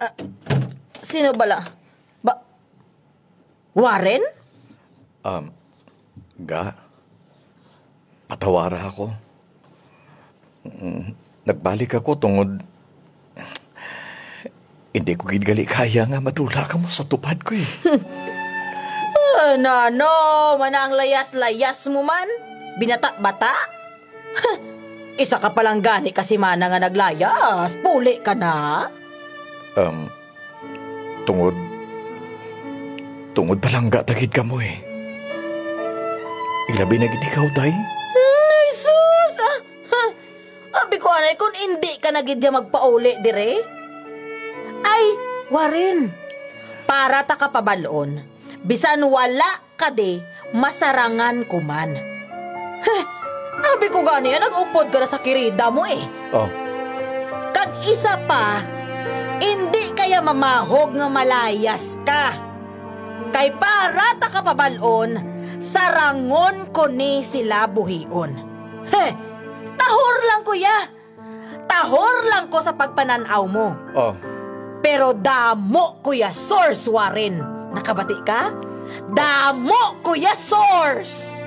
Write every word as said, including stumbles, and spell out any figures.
Sino bala? Ba... Warren? Um, ga, patawara ako. Mm, Nagbalik ako tungod... Hindi ko gidgali kaya nga madula ka mo sa tupad ko eh. Ah, nano, manang layas-layas mo man? Binata-bata? Huh, isa ka palang gani kasi mana nga naglayas. Puli ka na? Um, tungod... Tungod palangga tagid ka mo eh. Ilabi na gid ikaw, day. Ay, sus! Ah, ha, abi ko anay kung hindi ka na gid magpauli dire. Ay, Warren, para ta ka pabalon, bisan wala ka de, masarangan ko man. Heh, abi ko gani, nag-upod ka na sa kirida mo eh. Oh, Kag isa pa, hindi kaya mamahog nga malayas ka. Kay para ta ka pabalon, sarangon ko ni sila buhion. Heh, tahor lang kuya. Tahor lang ko sa pagpananaw mo. oh. Pero damo, Kuya Source, Warren. Nakabati ka? Damo, Kuya Source!